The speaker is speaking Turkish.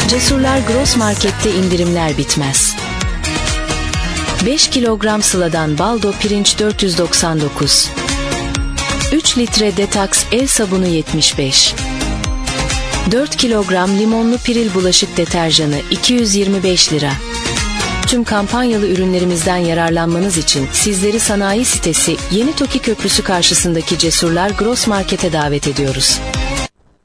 Cesurlar Gross Market'te indirimler bitmez. 5 kilogram Sıla'dan baldo pirinç 499. 3 litre Detox el sabunu 75. 4 kilogram limonlu Piril bulaşık deterjanı 225 lira. Tüm kampanyalı ürünlerimizden yararlanmanız için sizleri sanayi sitesi Yeni Toki Köprüsü karşısındaki Cesurlar Gross Market'e davet ediyoruz.